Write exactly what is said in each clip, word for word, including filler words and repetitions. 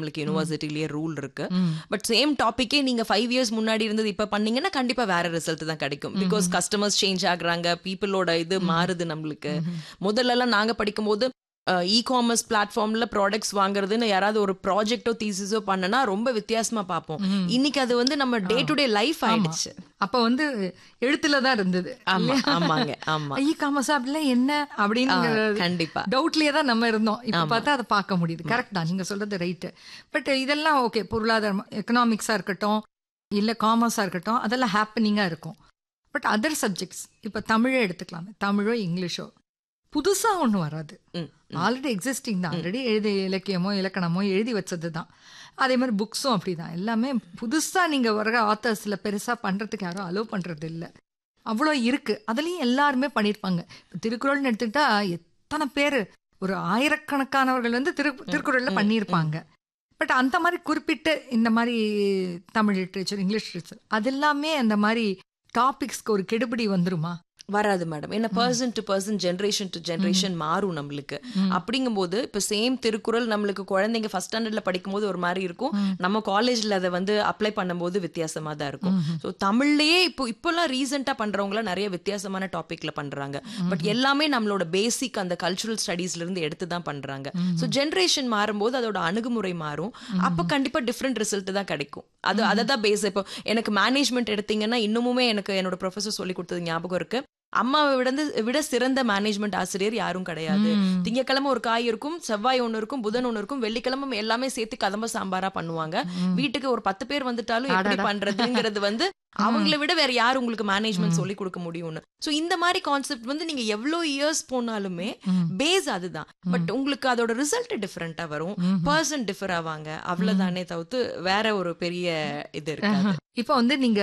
நம்மளுக்கு யூனிவர்சிட்டிலேயே ரூல் இருக்கு. But same டாபிக்கே நீங்க ஃபைவ் இயர்ஸ் முன்னாடி இருந்தது இப்ப பண்ணீங்கன்னா கண்டிப்பா வேற ரிசல்ட் தான் கிடைக்கும். பிகாஸ் கஸ்டமர்ஸ் சேஞ்ச் ஆகுறாங்க, பீப்புளோட இது மாறுது. நம்மளுக்கு முதல்ல எல்லாம் நாங்க படிக்கும் போது இ காமர்ஸ் பிளாட்ஃபார்ம்ல ப்ராடக்ட்ஸ் வாங்குறதுன்னு யாராவது ஒரு ப்ராஜெக்டோ தீசிஸோ பண்ணனா ரொம்ப வித்தியாசமா பார்ப்போம். இன்னைக்கு அது வந்து நம்ம டே டு டே லைஃப் ஆயிடுச்சு. அப்ப வந்து எழுத்துல தான் இருந்தது. ஆமாங்க, ஆமா. இ காமர்ஸ் அப்படிலாம் என்ன அப்படின்னு கண்டிப்பா டவுட்லயே தான் நம்ம இருந்தோம். இப்ப பார்த்தா அதை பார்க்க முடியுது. கரெக்ட் தான், நீங்க சொல்றது ரைட்டு. பட் இதெல்லாம் ஓகே, பொருளாதாரம் எக்கனாமிக்ஸா இருக்கட்டும் இல்ல காமர்ஸா இருக்கட்டும், அதெல்லாம் ஹாப்பனிங்கா இருக்கும். பட் அதர் சப்ஜெக்ட்ஸ் இப்ப தமிழே எடுத்துக்கலாமே, தமிழோ இங்கிலீஷோ புதுசா ஒண்ணு வராது, ஆல்ரெடி எக்ஸிஸ்டிங் தான். ஆல்ரெடி எழுதி இலக்கியமோ இலக்கணமோ எழுதி வச்சது தான். அதே மாதிரி புக்ஸும் அப்படிதான். எல்லாமே புதுசா நீங்க வர ஆத்தர்ஸ்ல பெருசா பண்றதுக்கு யாரும் அலோவ் பண்றது இல்லை. அவ்வளோ இருக்கு. அதுலயும் எல்லாருமே பண்ணியிருப்பாங்க. திருக்குறள்னு எடுத்துக்கிட்டா எத்தனை பேர், ஒரு ஆயிரக்கணக்கானவர்கள் வந்து திரு திருக்குறள்ல பண்ணியிருப்பாங்க. பட் அந்த மாதிரி குறிப்பிட்டு இந்த மாதிரி தமிழ் லிட்ரேச்சர், இங்கிலீஷ் லிட்ரேச்சர் அது எல்லாமே அந்த மாதிரி டாபிக்ஸ்க்கு ஒரு கெடுபிடி வந்துருமா? வராது மேடம். ஏன்னா person to person, generation to generation மாறும் நம்மளுக்கு. அப்படிங்கும்போது இப்போ சேம் திருக்குறள் நம்மளுக்கு குழந்தைங்க ஃபர்ஸ்ட் ஸ்டாண்டர்ட்ல படிக்கும் போது ஒரு மாதிரி இருக்கும், நம்ம காலேஜ்ல அதை வந்து அப்ளை பண்ணும்போது வித்தியாசமா தான் இருக்கும். ஸோ தமிழ்லயே இப்போ இப்போல்லாம் ரீசெண்டா பண்றவங்களாம் நிறைய வித்தியாசமான டாபிக்ல பண்றாங்க. பட் எல்லாமே நம்மளோட பேசிக் அந்த கல்ச்சுரல் ஸ்டடீஸ்ல இருந்து எடுத்து தான் பண்றாங்க. ஸோ ஜென்ரேஷன் மாறும்போது அதோட அணுகுமுறை மாறும். அப்போ கண்டிப்பா டிஃப்ரெண்ட் ரிசல்ட் தான் கிடைக்கும். அது அதை தான் பேஸ். இப்போ எனக்கு மேனேஜ்மெண்ட் எடுத்தீங்கன்னா இன்னுமுமே எனக்கு என்னோட ப்ரொஃபஸர் சொல்லி கொடுத்தது ஞாபகம் இருக்கு. அம்மாவை விட விட சிறந்த மேனேஜ்மெண்ட் ஆசிரியர் யாரும் கிடையாது. திங்கக்கிழமை ஒரு காய் இருக்கும், செவ்வாய் ஒண்ணு இருக்கும், புதன் ஒண்ணு இருக்கும், வெள்ளிக்கிழமை எல்லாமே சேர்த்து கதம்ப சாம்பாரா பண்ணுவாங்க. வீட்டுக்கு ஒரு பத்து பேர் வந்துட்டாலும் எப்படி பண்றதுங்கிறது வந்து அவங்களை விட வேற யாரு உங்களுக்கு மேனேஜ்மெண்ட் சொல்லி கொடுக்க முடியும்னு. சோ இந்த மாதிரி கான்செப்ட் வந்து நீங்க எவ்வளவு இயர்ஸ் போனாலுமே பேஸ் அதுதான். பட் உங்களுக்கு அதோட ரிசல்ட் டிஃபரெண்டா வரும், பர்சன் டிஃபர் ஆவாங்க, அவ்வளவுதானே தவிர்த்து வேற ஒரு பெரிய இது இருக்காது. இப்ப வந்து நீங்க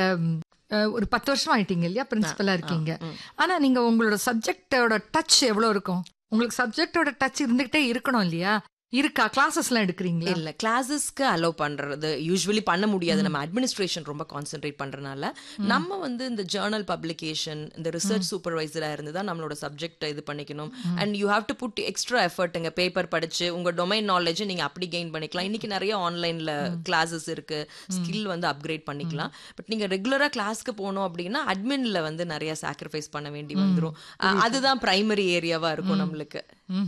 ஒரு பத்து வருஷம் ஆயிட்டீங்க இல்லையா, பிரின்சிபலா இருக்கீங்க. ஆனா நீங்க உங்களோட சப்ஜெக்டோட டச் எவ்வளவு இருக்கும்? உங்களுக்கு சப்ஜெக்டோட டச் இருந்துகிட்டே இருக்கணும் இல்லையா? இருக்கா? கிளாஸஸ் எல்லாம் எடுக்கிறீங்களா? இல்ல, கிளாஸஸ்க்கு அலோவ் பண்றது யூஸ்வலி பண்ண முடியாது. நம்ம அட்மினிஸ்ட்ரேஷன் ரொம்ப கான்சென்ட்ரேட் பண்றதுனால நம்ம வந்து இந்த ஜேர்னல் பப்ளிகேஷன், இந்த ரிசர்ச் சூப்பர்வைசரா இருந்து தான் நம்மளோட சப்ஜெக்ட் இது பண்ணிக்கணும். And you have to put extra எஃபர்ட்டுங்க. Paper படிச்சு உங்க டொமைன் நாலேஜ் நீங்க அப்படி கெயின் பண்ணிக்கலாம். இன்னைக்கு நிறைய ஆன்லைன்ல கிளாஸஸ் இருக்கு, ஸ்கில் வந்து அப்கிரேட் பண்ணிக்கலாம். பட் நீங்க ரெகுலரா கிளாஸ்க்கு போனோம் அப்படின்னா அட்மின்ல வந்து நிறைய சாக்ரிஃபைஸ் பண்ண வேண்டி வந்துடும். அதுதான் பிரைமரி ஏரியாவா இருக்கும் நம்மளுக்கு.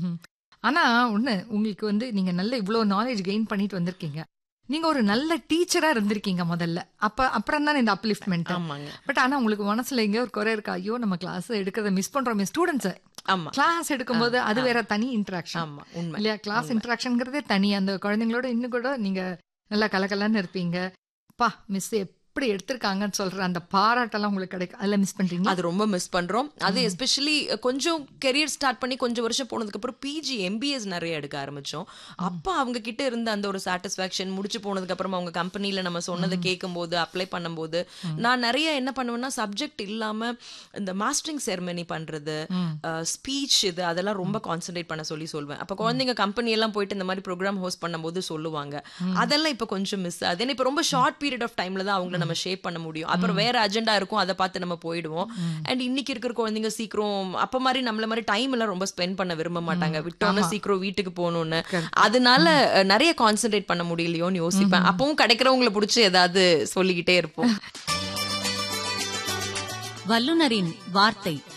ஆனா ஒண்ணு, உங்களுக்கு வந்து நீங்க நல்ல இவ்வளவு நாலேஜ் கெயின் பண்ணிட்டு வந்திருக்கீங்க. நீங்க ஒரு நல்ல டீச்சரா இருந்திருக்கீங்க முதல்ல. அப்ப அப்புறம் தான் இந்த அப்லிஃப்ட்மெண்ட். பட் ஆனா உங்களுக்கு மனசுல எங்க ஒரு குறை இருக்கா? ஐயோ நம்ம கிளாஸ் எடுக்கிறத மிஸ் பண்றோம் ஸ்டூடெண்ட்ஸ். கிளாஸ் எடுக்கும்போது அது வேற தனி இன்டராக்ஷன் இல்லையா? கிளாஸ் இன்டராக்ஷன்ங்கிறதே தனி. அந்த குழந்தைங்களோட இன்னும் கூட நீங்க நல்லா கலக்கலான்னு இருப்பீங்க. பா மிஸ் எப்படி எடுத்திருக்காங்கன்னு சொல்ற அந்த பாராட்டெல்லாம் உங்களுக்கு கிடைக்கும். அதெல்லாம் மிஸ் பண்றீங்க? அது ரொம்ப மிஸ் பண்றோம். அது எஸ்பெஷலி கொஞ்சம் கெரியர் ஸ்டார்ட் பண்ணி கொஞ்சம் வருஷம் போனதுக்கு அப்புறம் பிஜி எம்பிஎஸ் நிறைய எடுக்க ஆரம்பிச்சோம். அப்ப அவங்க கிட்ட இருந்த அந்த ஒரு சாட்டிஸ்பாக்சன், முடிச்சு போனதுக்கு அப்புறம் அவங்க கம்பெனில நம்ம சொன்னதை கேட்கும் போது, அப்ளை பண்ணும்போது நான் நிறைய என்ன பண்ணுவேன்னா, சப்ஜெக்ட் இல்லாம இந்த மாஸ்டரிங் செரமனி பண்றது, ஸ்பீச், இது அதெல்லாம் ரொம்ப கான்சென்ட்ரேட் பண்ண சொல்லி சொல்வேன். அப்ப குழந்தைங்க கம்பெனி எல்லாம் போயிட்டு இந்த மாதிரி ப்ரோக்ராம் ஹோஸ்ட் பண்ணும்போது சொல்லுவாங்க. அதெல்லாம் இப்ப கொஞ்சம் மிஸ் ஆகுது. ஏன்னா இப்ப ரொம்ப ஷார்ட் பீரியட் ஆஃப் டைம்ல தான் அவங்கள நம்ம ஷேப் பண்ண முடியும். அப்புறம் வேற அஜெண்டா இருக்கும், அதை பார்த்து நம்ம போயிடுவோம். அண்ட் இன்னைக்கு இருக்கிற குழந்தைங்க சீக்கிரம் அப்ப மாதிரி நம்மள மாதிரி டைம் எல்லாம் ரொம்ப ஸ்பெண்ட் பண்ண விரும்ப மாட்டாங்க. விட்டோன்னு சீக்கிரம் வீட்டுக்கு போகணும்னு. அதனால நிறைய கான்சென்ட்ரேட் பண்ண முடியலையோன்னு யோசிப்பேன். அப்பவும் கிடைக்கிறவங்களை பிடிச்சி ஏதாவது சொல்லிக்கிட்டே இருப்போம். வல்லுனரின் வார்த்தை.